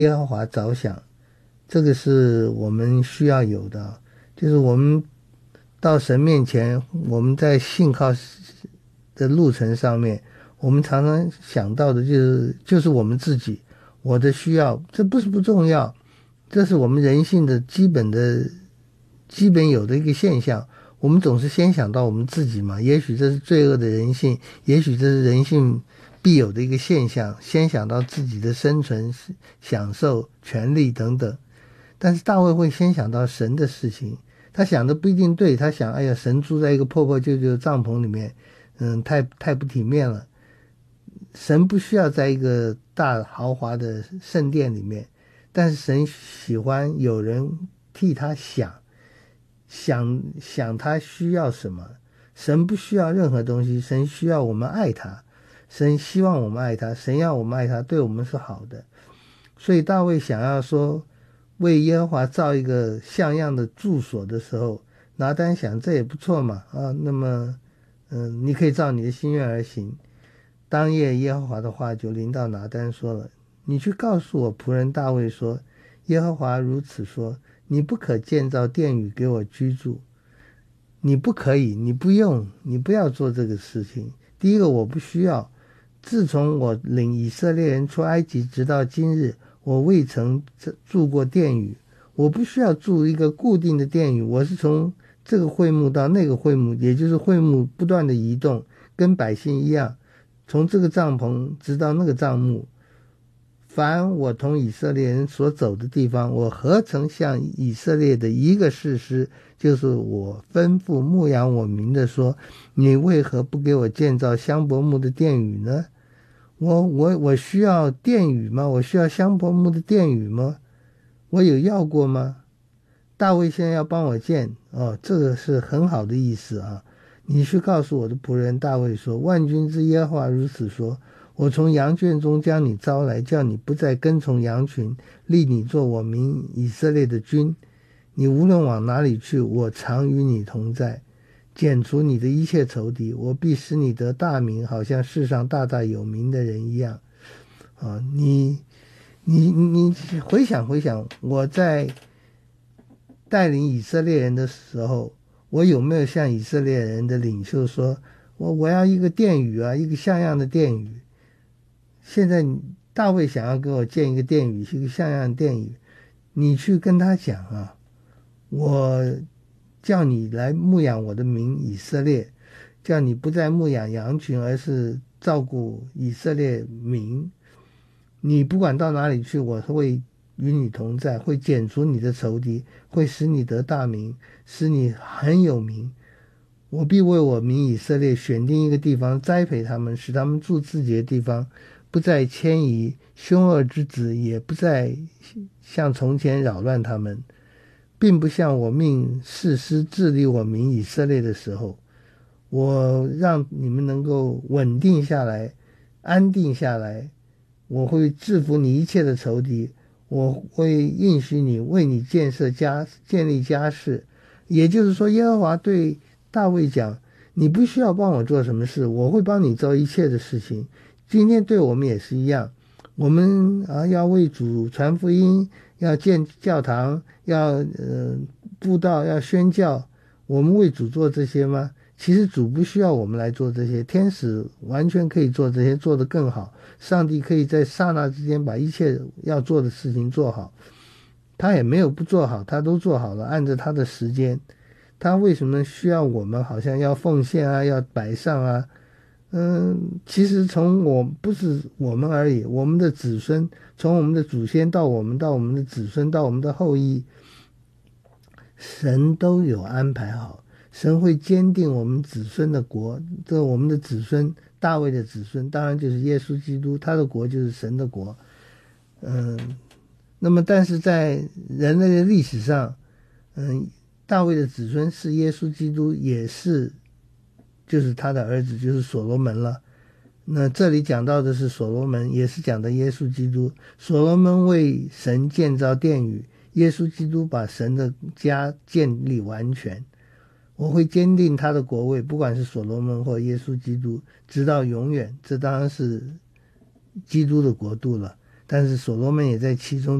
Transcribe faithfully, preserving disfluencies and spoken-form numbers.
耶和华着想，这个是我们需要有的。就是我们到神面前，我们在信靠的路程上面，我们常常想到的就是就是我们自己，我的需要，这不是不重要，这是我们人性的基本的基本有的一个现象。我们总是先想到我们自己嘛，也许这是罪恶的人性，也许这是人性必有的一个现象，先想到自己的生存、享受、权利等等。但是大卫会先想到神的事情，他想的不一定对，他想，哎呀，神住在一个破破旧旧的帐篷里面，嗯，太太不体面了。神不需要在一个大豪华的圣殿里面，但是神喜欢有人替他想，想想他需要什么。神不需要任何东西，神需要我们爱他，神希望我们爱他，神要我们爱他，对我们是好的。所以大卫想要说为耶和华造一个像样的住所的时候，拿单想这也不错嘛，啊，那么嗯，你可以照你的心愿而行。当夜耶和华的话就临到拿单说了，你去告诉我仆人大卫说，耶和华如此说，你不可建造殿宇给我居住。你不可以，你不用，你不要做这个事情。第一个，我不需要。自从我领以色列人出埃及直到今日，我未曾住过殿宇。我不需要住一个固定的殿宇，我是从这个会幕到那个会幕，也就是会幕不断的移动，跟百姓一样，从这个帐篷直到那个帐幕。凡我同以色列人所走的地方，我何曾向以色列的一个士师，就是我吩咐牧养我民的说，你为何不给我建造香柏木的殿宇呢？我我我需要殿宇吗？我需要香柏木的殿宇吗？我有要过吗？大卫现在要帮我建，哦，这个是很好的意思啊。你去告诉我的仆人大卫说，万军之耶和华如此说，我从羊圈中将你招来，叫你不再跟从羊群，立你做我民以色列的君。你无论往哪里去，我常与你同在，剪除你的一切仇敌，我必使你得大名，好像世上大大有名的人一样。啊，你你你回想回想，我在带领以色列人的时候，我有没有向以色列人的领袖说，我我要一个殿宇啊，一个像样的殿宇。现在大卫想要给我建一个殿宇，一个像样的殿宇，你去跟他讲啊，我叫你来牧养我的民以色列，叫你不再牧养羊群，而是照顾以色列民。你不管到哪里去，我会与你同在，会剪除你的仇敌，会使你得大名，使你很有名。我必为我民以色列选定一个地方，栽培他们，使他们住自己的地方，不再迁移，凶恶之子也不再像从前扰乱他们，并不像我命士师治理我民以色列的时候，我让你们能够稳定下来，安定下来。我会制服你一切的仇敌，我会应许你，为你建设家建立家室。也就是说，耶和华对大卫讲，你不需要帮我做什么事，我会帮你做一切的事情。今天对我们也是一样，我们啊要为主传福音，要建教堂，要呃布道，要宣教，我们为主做这些吗？其实主不需要我们来做这些，天使完全可以做这些，做得更好。上帝可以在刹那之间把一切要做的事情做好，他也没有不做好，他都做好了，按照他的时间。他为什么需要我们好像要奉献啊，要摆上啊？嗯，其实从我不是我们而已，我们的子孙，从我们的祖先到我们，到我们的子孙，到我们的后裔，神都有安排好。神会坚定我们子孙的国，这我们的子孙，大卫的子孙，当然就是耶稣基督，他的国就是神的国。嗯，那么但是在人类的历史上，嗯，大卫的子孙是耶稣基督，也是就是他的儿子，就是所罗门了。那这里讲到的是所罗门，也是讲的耶稣基督。所罗门为神建造殿宇，耶稣基督把神的家建立完全。我会坚定他的国位，不管是所罗门或耶稣基督，直到永远。这当然是基督的国度了。 但是所罗门也在其中